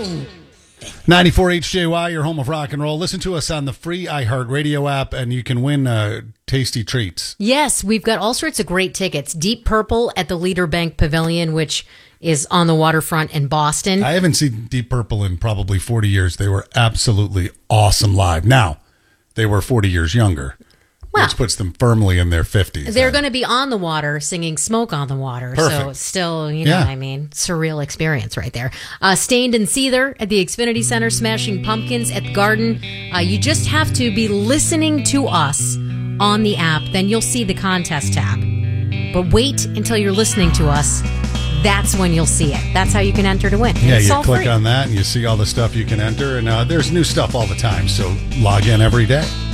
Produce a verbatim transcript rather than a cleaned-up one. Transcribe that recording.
ninety-four H J Y, your home of rock and roll. Listen to us on the free iHeartRadio app, and you can win uh, tasty treats. Yes, we've got all sorts of great tickets. Deep Purple at the Leader Bank Pavilion, which is on the waterfront in Boston. I haven't seen Deep Purple in probably forty years. They were absolutely awesome live. Now, they were forty years younger. Well, which puts them firmly in their fifties. They're going to be on the water singing Smoke on the Water. Perfect. So still, you know yeah. what I mean? Surreal experience right there. Uh, Stained and Seether at the Xfinity Center, Smashing Pumpkins at the Garden. Uh, you just have to be listening to us on the app. Then you'll see the contest tab. But wait until you're listening to us. That's when you'll see it. That's how you can enter to win. Yeah, it's you click free. on that and you see all the stuff you can enter. And uh, there's new stuff all the time. So log in every day.